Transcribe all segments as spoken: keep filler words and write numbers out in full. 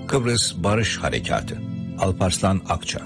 Kıbrıs Barış Harekatı. Alparslan Akça.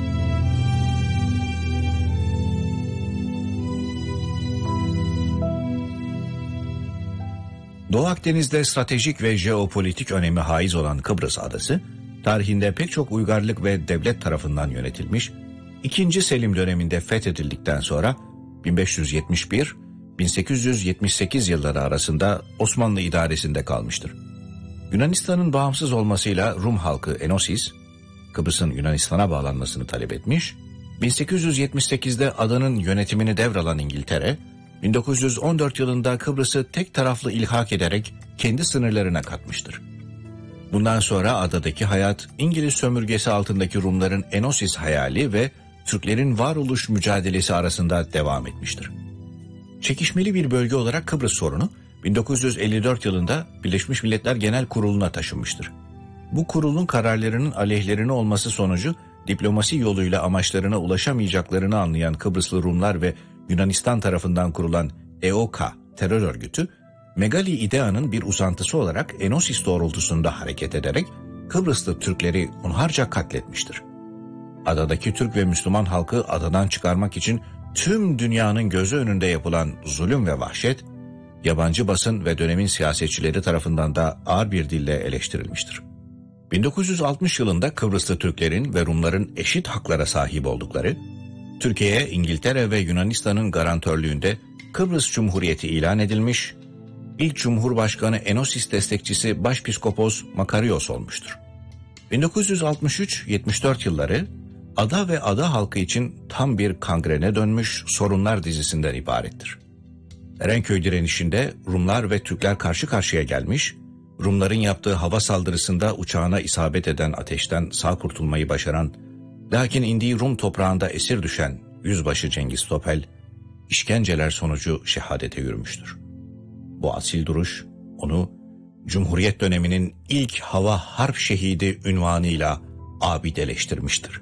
Doğu Akdeniz'de stratejik ve jeopolitik önemi haiz olan Kıbrıs Adası, tarihinde pek çok uygarlık ve devlet tarafından yönetilmiş, ikinci. Selim döneminde fethedildikten sonra bin beş yüz yetmiş bir - bin sekiz yüz yetmiş sekiz yılları arasında Osmanlı idaresinde kalmıştır. Yunanistan'ın bağımsız olmasıyla Rum halkı Enosis, Kıbrıs'ın Yunanistan'a bağlanmasını talep etmiş, bin sekiz yüz yetmiş sekizde adanın yönetimini devralan İngiltere, bin dokuz yüz on dört yılında Kıbrıs'ı tek taraflı ilhak ederek kendi sınırlarına katmıştır. Bundan sonra adadaki hayat, İngiliz sömürgesi altındaki Rumların Enosis hayali ve Türklerin varoluş mücadelesi arasında devam etmiştir. Çekişmeli bir bölge olarak Kıbrıs sorunu, bin dokuz yüz elli dört yılında Birleşmiş Milletler Genel Kurulu'na taşınmıştır. Bu kurulun kararlarının aleyhlerine olması sonucu diplomasi yoluyla amaçlarına ulaşamayacaklarını anlayan Kıbrıslı Rumlar ve Yunanistan tarafından kurulan E O K terör örgütü, Megali İdea'nın bir uzantısı olarak Enosis doğrultusunda hareket ederek Kıbrıslı Türkleri hunharca katletmiştir. Adadaki Türk ve Müslüman halkı adadan çıkarmak için tüm dünyanın gözü önünde yapılan zulüm ve vahşet, yabancı basın ve dönemin siyasetçileri tarafından da ağır bir dille eleştirilmiştir. bin dokuz yüz altmış yılında Kıbrıslı Türklerin ve Rumların eşit haklara sahip oldukları, Türkiye, İngiltere ve Yunanistan'ın garantörlüğünde Kıbrıs Cumhuriyeti ilan edilmiş, ilk Cumhurbaşkanı Enosis destekçisi Başpiskopos Makarios olmuştur. bin dokuz yüz altmış üç yetmiş dört yılları, ada ve ada halkı için tam bir kangrene dönmüş sorunlar dizisinden ibarettir. Erenköy direnişinde Rumlar ve Türkler karşı karşıya gelmiş, Rumların yaptığı hava saldırısında uçağına isabet eden ateşten sağ kurtulmayı başaran, lakin indiği Rum toprağında esir düşen Yüzbaşı Cengiz Topel, işkenceler sonucu şehadete yürümüştür. Bu asil duruş, onu Cumhuriyet döneminin ilk hava harp şehidi ünvanıyla abideleştirmiştir.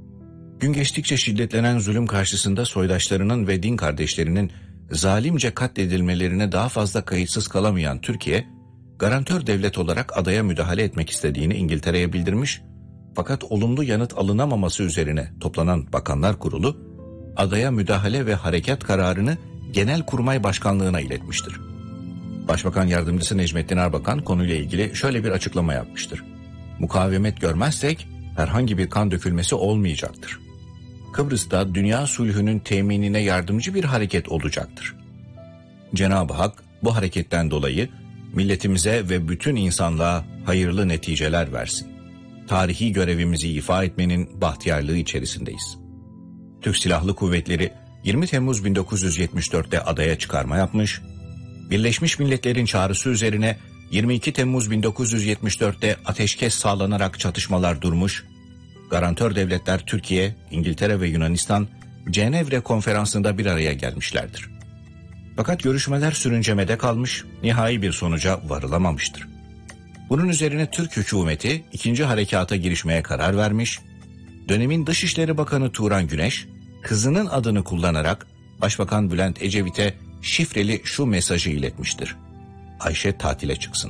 Gün geçtikçe şiddetlenen zulüm karşısında soydaşlarının ve din kardeşlerinin zalimce katledilmelerine daha fazla kayıtsız kalamayan Türkiye, garantör devlet olarak adaya müdahale etmek istediğini İngiltere'ye bildirmiş, fakat olumlu yanıt alınamaması üzerine toplanan Bakanlar Kurulu, adaya müdahale ve harekat kararını Genelkurmay Başkanlığı'na iletmiştir. Başbakan Yardımcısı Necmettin Erbakan konuyla ilgili şöyle bir açıklama yapmıştır. Mukavemet görmezsek herhangi bir kan dökülmesi olmayacaktır. Kıbrıs'ta dünya sulhünün teminine yardımcı bir hareket olacaktır. Cenab-ı Hak bu hareketten dolayı milletimize ve bütün insanlığa hayırlı neticeler versin. Tarihi görevimizi ifa etmenin bahtiyarlığı içerisindeyiz. Türk Silahlı Kuvvetleri yirmi Temmuz bin dokuz yüz yetmiş dörtte adaya çıkarma yapmış, Birleşmiş Milletler'in çağrısı üzerine yirmi iki Temmuz bin dokuz yüz yetmiş dörtte ateşkes sağlanarak çatışmalar durmuş, garantör devletler Türkiye, İngiltere ve Yunanistan Cenevre konferansında bir araya gelmişlerdir. Fakat görüşmeler sürüncemede kalmış, nihai bir sonuca varılamamıştır. Bunun üzerine Türk hükümeti ikinci harekata girişmeye karar vermiş, dönemin Dışişleri Bakanı Turan Güneş, kızının adını kullanarak Başbakan Bülent Ecevit'e şifreli şu mesajı iletmiştir. Ayşe tatile çıksın.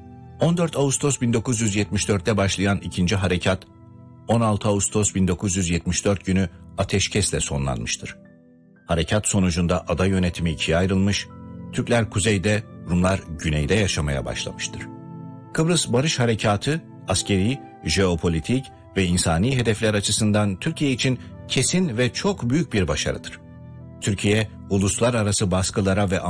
on dört Ağustos bin dokuz yüz yetmiş dörtte başlayan ikinci harekat, on altı Ağustos bin dokuz yüz yetmiş dört günü ateşkesle sonlanmıştır. Harekat sonucunda ada yönetimi ikiye ayrılmış, Türkler kuzeyde, Rumlar güneyde yaşamaya başlamıştır. Kıbrıs Barış Harekatı, askeri, jeopolitik ve insani hedefler açısından Türkiye için kesin ve çok büyük bir başarıdır. Türkiye, uluslararası baskılara ve